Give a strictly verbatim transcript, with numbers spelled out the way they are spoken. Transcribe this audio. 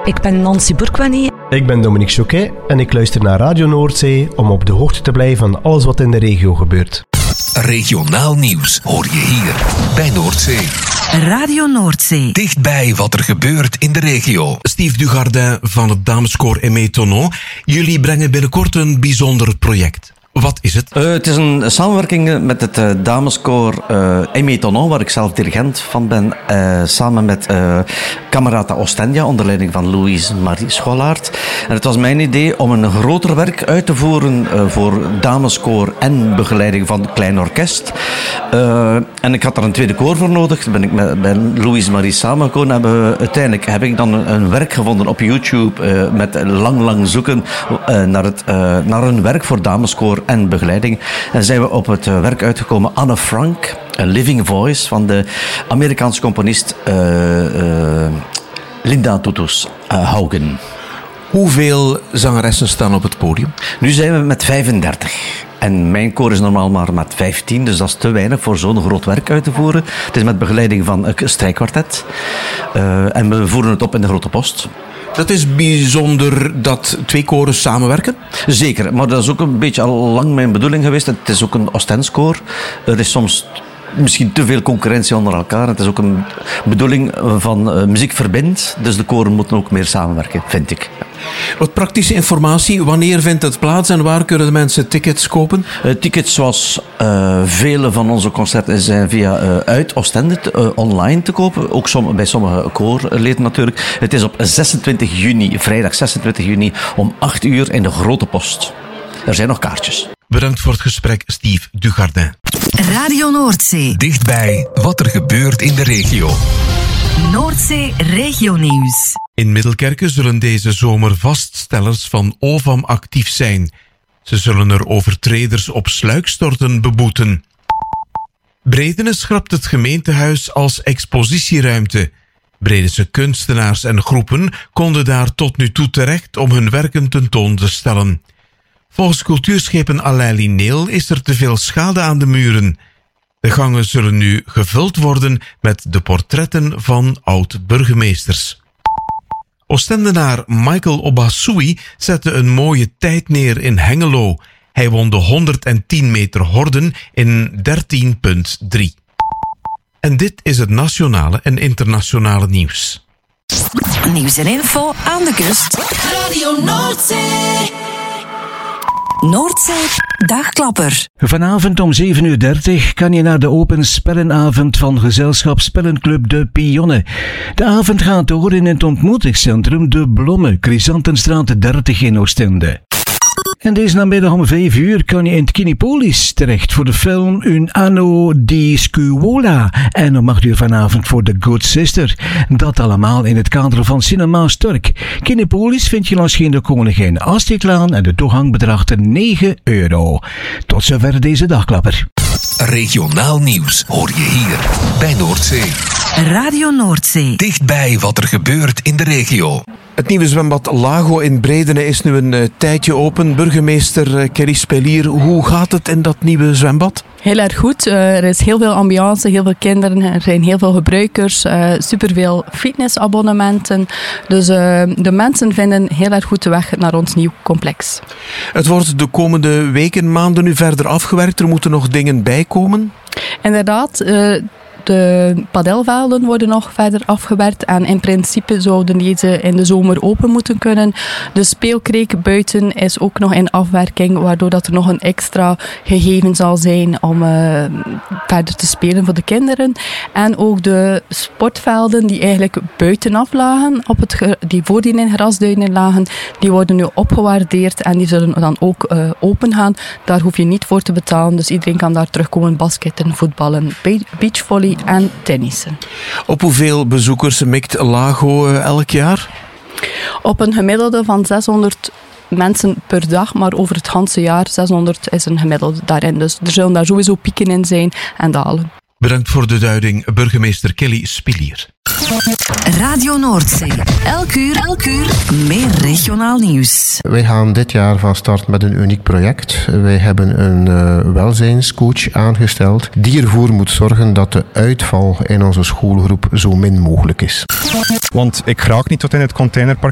Ik ben Nancy Bourkwani. Ik ben Dominique Choquet en ik luister naar Radio Noordzee om op de hoogte te blijven van alles wat in de regio gebeurt. Regionaal nieuws hoor je hier bij Noordzee. Radio Noordzee. Dichtbij wat er gebeurt in de regio. Steve Dugardin van het dameskoor Aimé Tonneau. Jullie brengen binnenkort een bijzonder project. Wat is het? Uh, het is een samenwerking met het uh, dameskoor uh, Aimé Tonneau, waar ik zelf dirigent van ben, uh, samen met uh, Camerata Ostendia, onder leiding van Louise Marie Scholaert. En het was mijn idee om een groter werk uit te voeren uh, voor dameskoor en begeleiding van klein orkest. Uh, en ik had er een tweede koor voor nodig. Toen ben ik met, met Louise Marie samengekomen. Hebben we, uiteindelijk heb ik dan een, een werk gevonden op YouTube uh, met lang, lang zoeken uh, naar, het, uh, naar een werk voor dameskoor en begeleiding. En zijn we op het werk uitgekomen Anne Frank, A Living Voice, van de Amerikaanse componist uh, uh, Linda Tutus uh, Haugen. Hoeveel zangeressen staan op het podium? Nu zijn we met vijfendertig. En mijn koor is normaal maar met vijftien, dus dat is te weinig voor zo'n groot werk uit te voeren. Het is met begeleiding van een strijkkwartet. Uh, en we voeren het op in de Grote Post. Dat is bijzonder dat twee koren samenwerken? Zeker, maar dat is ook een beetje al lang mijn bedoeling geweest. Het is ook een Ostendskoor. Er is soms misschien te veel concurrentie onder elkaar. Het is ook een bedoeling van uh, muziek verbindt. Dus de koren moeten ook meer samenwerken, vind ik. Wat praktische informatie. Wanneer vindt het plaats en waar kunnen de mensen tickets kopen? Uh, tickets zoals uh, vele van onze concerten zijn via uh, uit Oostende uh, online te kopen. Ook som- bij sommige koorleden natuurlijk. Het is op zesentwintig juni, vrijdag zesentwintig juni om acht uur in de Grote Post. Er zijn nog kaartjes. Bedankt voor het gesprek, Steve Dugardin. Radio Noordzee. Dichtbij wat er gebeurt in de regio. Noordzee Regionieuws. In Middelkerke zullen deze zomer vaststellers van O V A M actief zijn. Ze zullen er overtreders op sluikstorten beboeten. Bredene schrapt het gemeentehuis als expositieruimte. Bredense kunstenaars en groepen konden daar tot nu toe terecht om hun werken tentoon te stellen. Volgens cultuurschepen Alain Lineel is er te veel schade aan de muren. De gangen zullen nu gevuld worden met de portretten van oud-burgemeesters. Oostendenaar Michael Obasui zette een mooie tijd neer in Hengelo. Hij won de honderdtien meter horden in dertien komma drie. En dit is het nationale en internationale nieuws. Nieuws en info aan de kust. Radio Noordzee. Noordzee Dagklapper. Vanavond om zeven uur dertig kan je naar de open spellenavond van gezelschap Spellenclub De Pionne. De avond gaat door in het ontmoetingscentrum De Blomme, Chrysantenstraat dertig in Oostende. En deze namiddag om vijf uur kan je in het Kinepolis terecht voor de film Un anno di scuola. En om acht uur vanavond voor The Good Sister. Dat allemaal in het kader van Cinema Stork. Kinepolis vind je langs de Koningin Astridlaan en de toegang bedraagt negen euro. Tot zover deze dagklapper. Regionaal nieuws hoor je hier bij Noordzee. Radio Noordzee. Dichtbij wat er gebeurt in de regio. Het nieuwe zwembad Lago in Bredene is nu een uh, tijdje open. Burgemeester uh, Kerry Spelier, hoe gaat het in dat nieuwe zwembad? Heel erg goed. Uh, er is heel veel ambiance, heel veel kinderen, er zijn heel veel gebruikers, uh, superveel fitnessabonnementen. Dus uh, de mensen vinden heel erg goed de weg naar ons nieuw complex. Het wordt de komende weken, maanden nu verder afgewerkt. Er moeten nog dingen bijkomen? Inderdaad. Uh, De padelvelden worden nog verder afgewerkt en in principe zouden deze in de zomer open moeten kunnen. De speelkreek buiten is ook nog in afwerking, waardoor dat er nog een extra gegeven zal zijn om uh, verder te spelen voor de kinderen. En ook de sportvelden die eigenlijk buitenaf lagen, op het, die voordien in grasduinen lagen, die worden nu opgewaardeerd en die zullen dan ook uh, open gaan. Daar hoef je niet voor te betalen, dus iedereen kan daar terugkomen basketten, voetballen, beachvolley en tennissen. Op hoeveel bezoekers mikt Lago uh, elk jaar? Op een gemiddelde van zeshonderd mensen per dag, maar over het ganse jaar zeshonderd is een gemiddelde daarin. Dus er zullen daar sowieso pieken in zijn en dalen. Bedankt voor de duiding, burgemeester Kelly Spilier. Radio Noordzee. Elk uur, elk uur meer regionaal nieuws. Wij gaan dit jaar van start met een uniek project. Wij hebben een uh, welzijnscoach aangesteld die ervoor moet zorgen dat de uitval in onze schoolgroep zo min mogelijk is. Want ik raak niet tot in het containerpark.